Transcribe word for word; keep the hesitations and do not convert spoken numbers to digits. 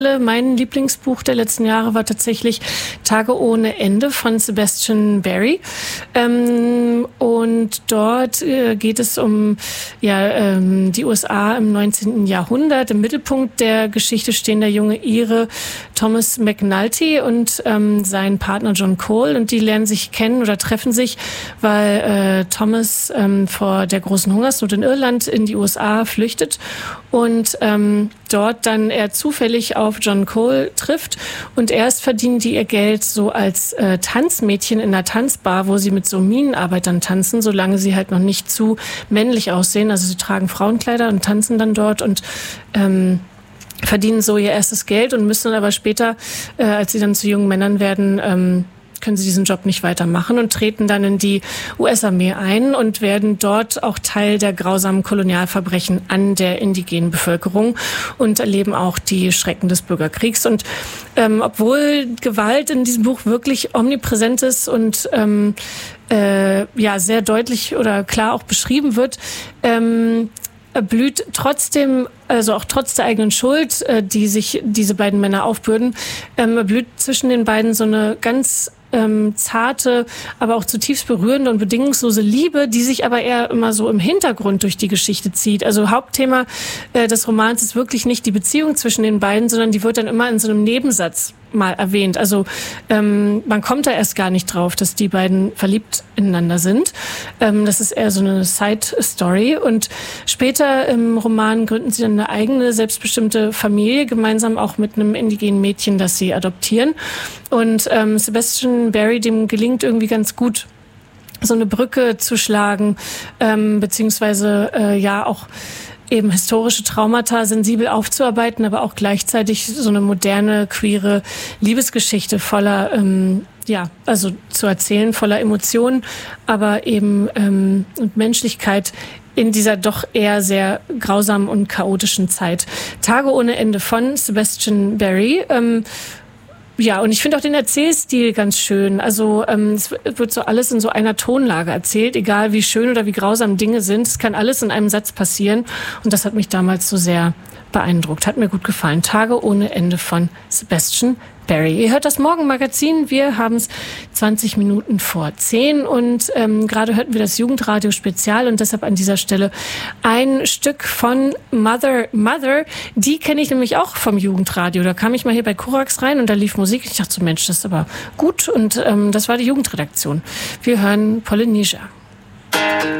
Mein Lieblingsbuch der letzten Jahre war tatsächlich Tage ohne Ende von Sebastian Barry. Ähm, und dort äh, geht es um ja, ähm, die U S A im neunzehnten Jahrhundert. Im Mittelpunkt der Geschichte stehen der junge Ire Thomas McNulty und ähm, sein Partner John Cole. Und die lernen sich kennen oder treffen sich, weil äh, Thomas ähm, vor der großen Hungersnot in Irland in die U S A flüchtet und ähm, dort dann er zufällig auf John Cole trifft und erst verdienen die ihr Geld so als äh, Tanzmädchen in einer Tanzbar, wo sie mit so Minenarbeitern tanzen, solange sie halt noch nicht zu männlich aussehen. Also sie tragen Frauenkleider und tanzen dann dort und ähm, verdienen so ihr erstes Geld und müssen dann aber später, äh, als sie dann zu jungen Männern werden, ähm, können sie diesen Job nicht weitermachen und treten dann in die U S-Armee ein und werden dort auch Teil der grausamen Kolonialverbrechen an der indigenen Bevölkerung und erleben auch die Schrecken des Bürgerkriegs. Und ähm, obwohl Gewalt in diesem Buch wirklich omnipräsent ist und ähm, äh, ja sehr deutlich oder klar auch beschrieben wird, ähm, blüht trotzdem, also auch trotz der eigenen Schuld, äh, die sich diese beiden Männer aufbürden, ähm, blüht zwischen den beiden so eine ganz ähm, zarte, aber auch zutiefst berührende und bedingungslose Liebe, die sich aber eher immer so im Hintergrund durch die Geschichte zieht. Also Hauptthema äh, des Romans ist wirklich nicht die Beziehung zwischen den beiden, sondern die wird dann immer in so einem Nebensatz mal erwähnt. Also ähm, man kommt da erst gar nicht drauf, dass die beiden verliebt ineinander sind. Ähm, das ist eher so eine Side-Story. Und später im Roman gründen sie dann eine eigene, selbstbestimmte Familie, gemeinsam auch mit einem indigenen Mädchen, das sie adoptieren. Und ähm, Sebastian Barry, dem gelingt irgendwie ganz gut, so eine Brücke zu schlagen, ähm, beziehungsweise äh, ja auch eben historische Traumata sensibel aufzuarbeiten, aber auch gleichzeitig so eine moderne, queere Liebesgeschichte voller, ähm, ja, also zu erzählen, voller Emotionen, aber eben ähm, und Menschlichkeit in dieser doch eher sehr grausamen und chaotischen Zeit. Tage ohne Ende von Sebastian Barry. Ähm, Ja, und ich finde auch den Erzählstil ganz schön. Also ähm, es wird so alles in so einer Tonlage erzählt, egal wie schön oder wie grausam Dinge sind. Es kann alles in einem Satz passieren. Und das hat mich damals so sehr beeindruckt. Hat mir gut gefallen. Tage ohne Ende von Sebastian Barry. Ihr hört das Morgenmagazin. Wir haben es zwanzig Minuten vor zehn und ähm, gerade hörten wir das Jugendradio Spezial und deshalb an dieser Stelle ein Stück von Mother Mother. Die kenne ich nämlich auch vom Jugendradio. Da kam ich mal hier bei Korax rein und da lief Musik. Ich dachte so, Mensch, das ist aber gut und ähm, das war die Jugendredaktion. Wir hören Polynesia.